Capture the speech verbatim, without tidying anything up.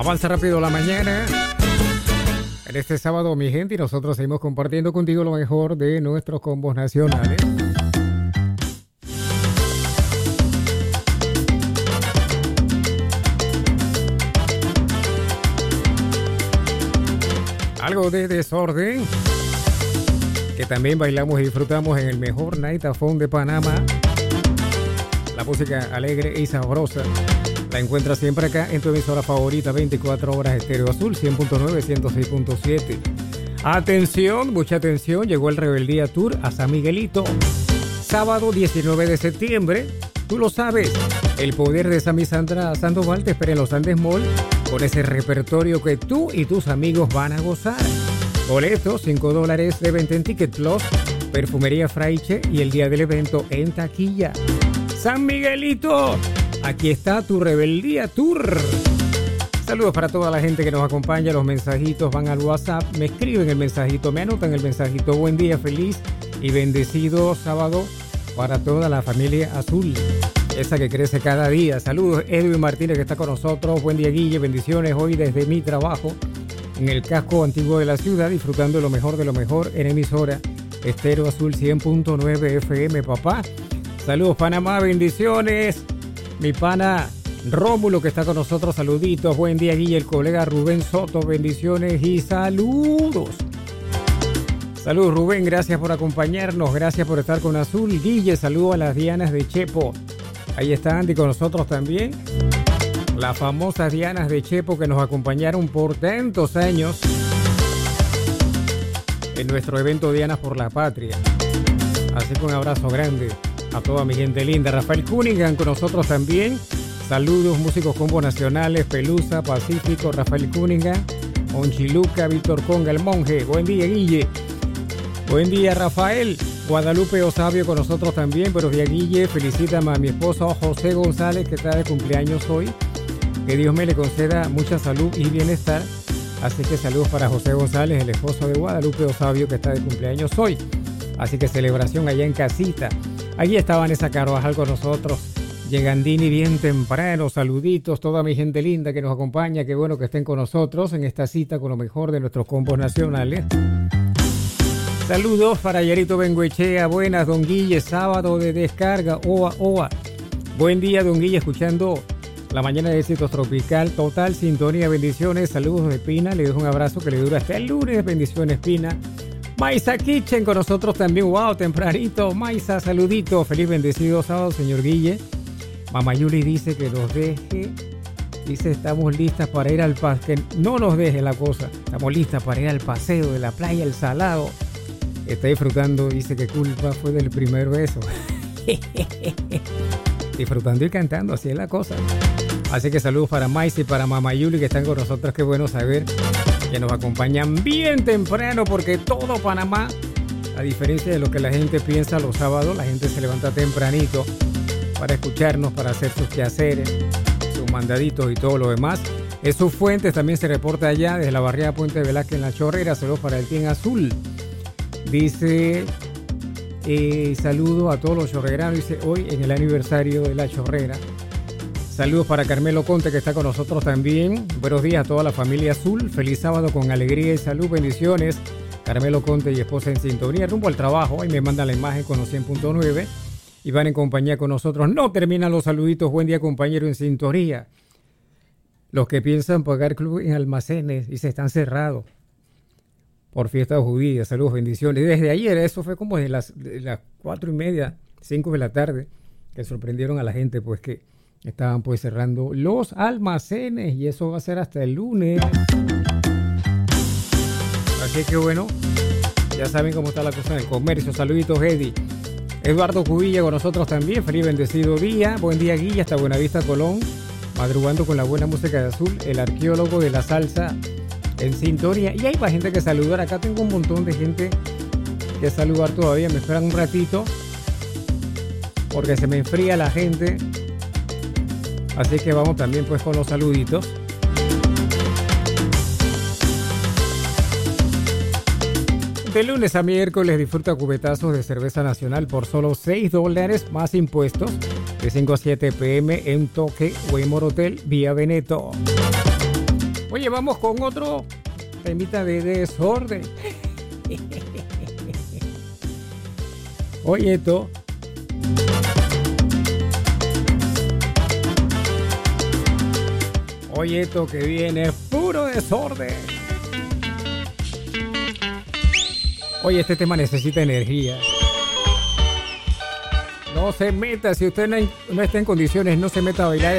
Avanza rápido la mañana. En este sábado, mi gente, y nosotros seguimos compartiendo contigo lo mejor de nuestros combos nacionales. Algo de desorden que también bailamos y disfrutamos en el mejor Nightafón de Panamá. La música alegre y sabrosa la encuentras siempre acá en tu emisora favorita, veinticuatro horas Estéreo Azul, cien punto nueve, ciento seis punto siete. Atención, mucha atención, llegó el Rebeldía Tour a San Miguelito. Sábado diecinueve de septiembre, tú lo sabes, el poder de Sammy Sandra Sandoval te espera en los Andes Mall con ese repertorio que tú y tus amigos van a gozar. Boletos, cinco dólares de venta en Ticket Plus, Perfumería Fraiche y el día del evento en taquilla. San Miguelito, aquí está tu Rebeldía Tour. Saludos para toda la gente que nos acompaña. Los mensajitos van al WhatsApp, me escriben el mensajito, me anotan el mensajito. Buen día, feliz y bendecido sábado para toda la familia azul, esa que crece cada día. Saludos, Edwin Martínez, que está con nosotros. Buen día, Guille, bendiciones hoy desde mi trabajo en el casco antiguo de la ciudad, disfrutando de lo mejor de lo mejor en emisora Estéreo Azul cien punto nueve F M, papá. Saludos, Panamá, bendiciones. Mi pana Rómulo, que está con nosotros, saluditos. Buen día, Guille, el colega Rubén Soto, bendiciones y saludos. Saludos, Rubén, gracias por acompañarnos, gracias por estar con Azul. Guille, saludos a las Dianas de Chepo. Ahí está Andy con nosotros también. Las famosas Dianas de Chepo que nos acompañaron por tantos años en nuestro evento Dianas por la Patria. Así que un abrazo grande a toda mi gente linda. Rafael Cunningham con nosotros también. Saludos, músicos combo nacionales, Pelusa, Pacífico, Rafael Cunningham, Onchiluca, Víctor Conga, el monje. Buen día, Guille. Buen día, Rafael. Guadalupe Osabio con nosotros también. Buenos días, Guille. Felicítame a mi esposo José González, que está de cumpleaños hoy. Que Dios me le conceda mucha salud y bienestar. Así que saludos para José González, el esposo de Guadalupe Osabio, que está de cumpleaños hoy. Así que celebración allá en casita. Allí está Vanessa Carvajal con nosotros. Llegandini bien temprano. Saluditos, toda mi gente linda que nos acompaña. Qué bueno que estén con nosotros en esta cita con lo mejor de nuestros combos nacionales. Saludos para Yarito Benguechea. Buenas, don Guille. Sábado de descarga. Oa, oa. Buen día, don Guille, escuchando la mañana de éxitos tropical. Total sintonía, bendiciones. Saludos de Pina. Le dejo un abrazo que le dura hasta el lunes. Bendiciones, Pina. Maisa Kitchen con nosotros también. Wow, tempranito. Maisa, saludito. Feliz bendecido sábado, señor Guille. Mamá Yuli dice que nos deje. Dice, estamos listas para ir al paseo. Que no nos deje la cosa. Estamos listas para ir al paseo de la playa El Salado. Está disfrutando. Dice que culpa fue del primer beso. Disfrutando y cantando. Así es la cosa. Así que saludos para Maisa y para Mamá Yuli, que están con nosotros. Qué bueno saber que nos acompañan bien temprano, porque todo Panamá, a diferencia de lo que la gente piensa, los sábados la gente se levanta tempranito para escucharnos, para hacer sus quehaceres, sus mandaditos y todo lo demás. Esos Fuentes también se reporta allá desde la barriada Puente Velázquez en La Chorrera. Saludos para el Team Azul. Dice, eh, saludo a todos los chorreranos. Dice, hoy en el aniversario de La Chorrera. Saludos para Carmelo Conte, que está con nosotros también. Buenos días a toda la familia azul. Feliz sábado con alegría y salud. Bendiciones. Carmelo Conte y esposa en sintonía. Rumbo al trabajo. Ahí me mandan la imagen con los cien punto nueve. Y van en compañía con nosotros. No terminan los saluditos. Buen día, compañero en sintonía. Los que piensan pagar club en almacenes y se están cerrados por fiestas judías. Saludos, bendiciones. Desde ayer, eso fue como de las, de las cuatro y media, cinco de la tarde, que sorprendieron a la gente, pues que estaban pues cerrando los almacenes, y eso va a ser hasta el lunes. Así que bueno, ya saben cómo está la cosa en el comercio. Saluditos, Eddie. Eduardo Cubilla con nosotros también. Feliz bendecido día. Buen día, Guilla, hasta Buenavista, Colón. Madrugando con la buena música de Azul, el arqueólogo de la salsa en sintonía. Y hay más gente que saludar. Acá tengo un montón de gente que saludar todavía. Me esperan un ratito porque se me enfría la gente. Así que vamos también pues con los saluditos. De lunes a miércoles disfruta cubetazos de cerveza nacional por solo seis dólares más impuestos, de cinco a siete pm en Toque o en Morotel vía Veneto. Oye, vamos con otro temita de desorden. Oye, esto. Oye, esto que viene es puro desorden. Oye, este tema necesita energía. No se meta, si usted no, no está en condiciones, no se meta a bailar